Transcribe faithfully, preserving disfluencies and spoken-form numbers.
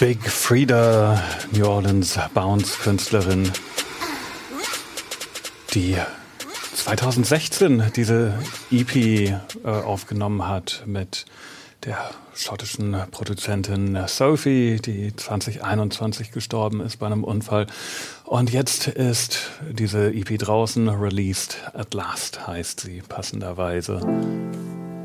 Big Freedia, New Orleans Bounce-Künstlerin, die zwanzig sechzehn diese E P äh, aufgenommen hat mit der schottischen Produzentin Sophie, die zwanzig einundzwanzig gestorben ist bei einem Unfall. Und jetzt ist diese E P draußen, Released at Last heißt sie passenderweise.